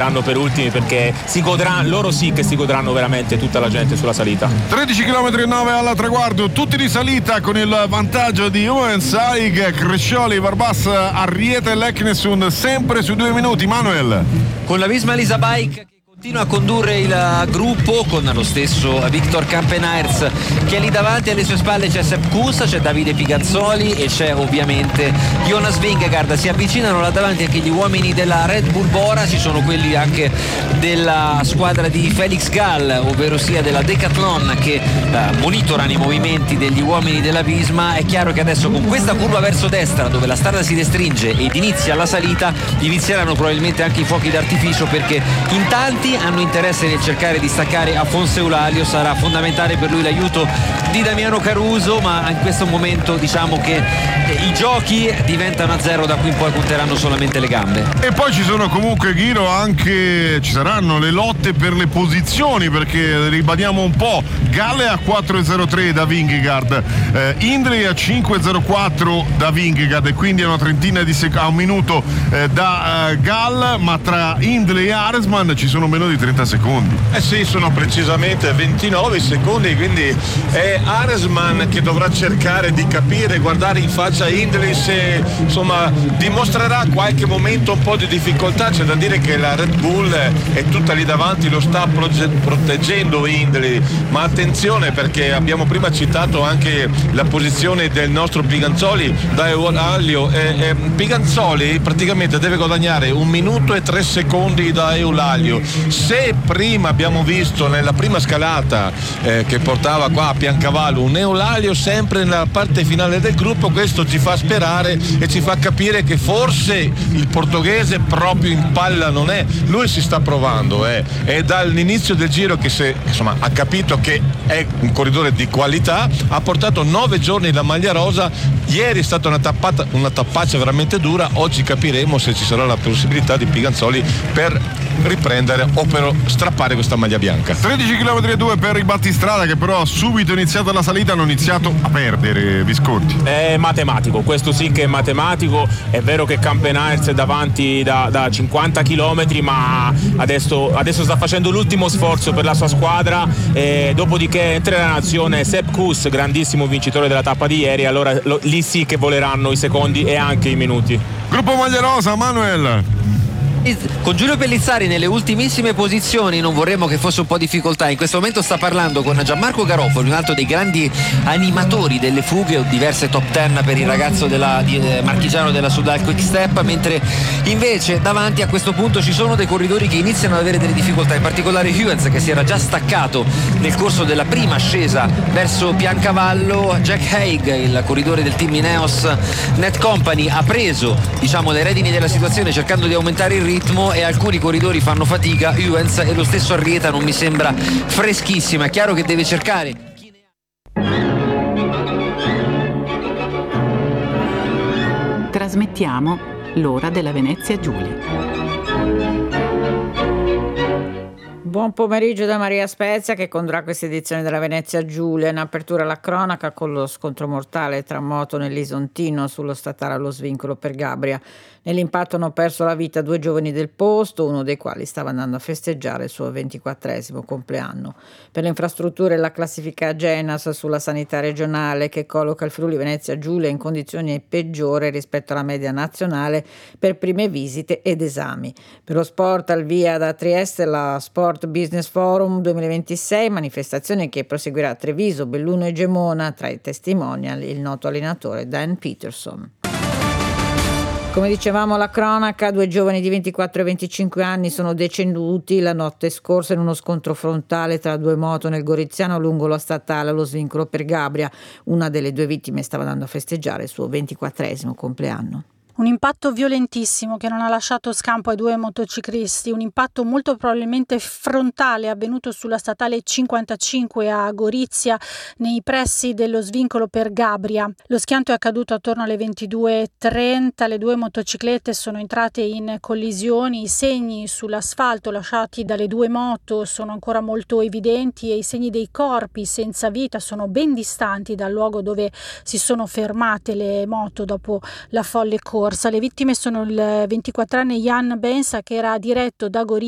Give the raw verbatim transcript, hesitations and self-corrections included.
arriveranno per ultimi, perché si godranno, loro sì che si godranno veramente tutta la gente sulla salita. tredici chilometri e nove alla traguardo, tutti di salita con il vantaggio di Uensaig, Crescioli, Varbas, Arrieta e Leknesund sempre su due minuti. Manuel. Con la Visma Lisa Bike continua a condurre il gruppo con lo stesso Victor Campenaerts che è lì davanti, alle sue spalle c'è Sepp Kuss, c'è Davide Piganzoli e c'è ovviamente Jonas Vingegaard. Si avvicinano là davanti anche gli uomini della Red Bull Bora, ci sono quelli anche della squadra di Felix Gall, ovvero sia della Decathlon, che eh, monitorano i movimenti degli uomini della Visma. È chiaro che adesso con questa curva verso destra, dove la strada si restringe ed inizia la salita, inizieranno probabilmente anche i fuochi d'artificio, perché in tanti hanno interesse nel cercare di staccare Afonso Eulalia. Sarà fondamentale per lui l'aiuto di Damiano Caruso, ma in questo momento diciamo che i giochi diventano a zero, da qui in poi conteranno solamente le gambe. E poi ci sono comunque, Ghiro, anche ci saranno le lotte per le posizioni, perché ribadiamo un po', Galle a quattro e zero tre da Vingegaard, eh, Hindley a cinque e zero quattro da Vingegaard, e quindi a una trentina di secondi, a un minuto eh, da eh, Gall, ma tra Hindley e Aresman ci sono meno di trenta secondi. Eh sì, sono precisamente ventinove secondi, quindi è Aresman che dovrà cercare di capire, guardare in faccia Hindley se insomma dimostrerà qualche momento un po' di difficoltà. C'è da dire che la Red Bull è tutta lì davanti, lo sta proge- proteggendo Hindley, ma attenzione, perché abbiamo prima citato anche la posizione del nostro Piganzoli da Eulalia. Eh, eh, Piganzoli praticamente deve guadagnare un minuto e tre secondi da Eulalia. Se prima abbiamo visto nella prima scalata eh, che portava qua a Piancavallo un Eulalia sempre nella parte finale del gruppo, questo ci fa sperare e ci fa capire che forse il portoghese proprio in palla non è. Lui si sta provando, eh. È dall'inizio del giro che se, insomma, ha capito che è un corridore di qualità, ha portato nove giorni la maglia rosa. Ieri è stata una tappata, una tappaccia veramente dura. Oggi capiremo se ci sarà la possibilità di Piganzoli per riprendere o per strappare questa maglia bianca. tredici chilometri e due per i battistrada, che però ha subito iniziato la salita, hanno iniziato a perdere. Visconti. È matematico, questo sì che è matematico. È vero che Campenaerts è davanti da, da cinquanta chilometri, ma adesso, adesso sta facendo l'ultimo sforzo per la sua squadra, e dopodiché entrerà in azione Sepp Kuss, grandissimo vincitore della tappa di ieri. Allora lo, lì sì che voleranno i secondi e anche i minuti. Gruppo maglia rosa, Manuel. Con Giulio Pellizzari nelle ultimissime posizioni, non vorremmo che fosse un po' difficoltà. In questo momento sta parlando con Gianmarco Garofoli, un altro dei grandi animatori delle fughe, diverse top ten per il ragazzo della, di, eh, marchigiano della Soudal Quick Step, mentre invece davanti a questo punto ci sono dei corridori che iniziano ad avere delle difficoltà, in particolare Huens, che si era già staccato nel corso della prima ascesa verso Piancavallo. Jack Haig, il corridore del team Ineos Net Company, ha preso diciamo le redini della situazione cercando di aumentare il ritmo, e alcuni corridori fanno fatica. Huens e lo stesso Arrieta non mi sembra freschissima. È chiaro che deve cercare. Trasmettiamo l'ora della Venezia Giulia. Buon pomeriggio da Maria Spezia, che condurrà questa edizione della Venezia Giulia. In apertura la cronaca con lo scontro mortale tra moto nell'Isontino sullo statale allo svincolo per Gabria. Nell'impatto hanno perso la vita due giovani del posto, uno dei quali stava andando a festeggiare il suo ventiquattresimo compleanno. Per le infrastrutture la classifica Agenas sulla sanità regionale, che colloca il Friuli Venezia Giulia in condizioni peggiori rispetto alla media nazionale per prime visite ed esami. Per lo sport, al via da Trieste la Sport Business Forum duemilaventisei, manifestazione che proseguirà a Treviso, Belluno e Gemona. Tra i testimonial il noto allenatore Dan Peterson. Come dicevamo, la cronaca, due giovani di ventiquattro e venticinque anni sono deceduti la notte scorsa in uno scontro frontale tra due moto nel Goriziano lungo la statale allo svincolo per Gabria. Una delle due vittime stava andando a festeggiare il suo ventiquattresimo compleanno. Un impatto violentissimo che non ha lasciato scampo ai due motociclisti, un impatto molto probabilmente frontale avvenuto sulla statale cinquantacinque a Gorizia nei pressi dello svincolo per Gabria. Lo schianto è accaduto attorno alle ventidue e trenta, le due motociclette sono entrate in collisioni, i segni sull'asfalto lasciati dalle due moto sono ancora molto evidenti e i segni dei corpi senza vita sono ben distanti dal luogo dove si sono fermate le moto dopo la folle corsa. Le vittime sono il ventiquattrenne Jan Bensa, che era diretto da Gorizia